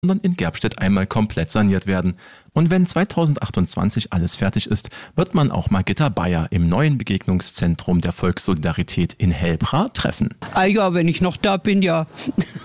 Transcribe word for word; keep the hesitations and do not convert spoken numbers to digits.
sondern in Gerbstedt einmal komplett saniert werden. Und wenn zweitausendachtundzwanzig alles fertig ist, wird man auch Margitta Bayer im neuen Begegnungszentrum der Volkssolidarität in Helbra treffen. Ah ja, wenn ich noch da bin, ja.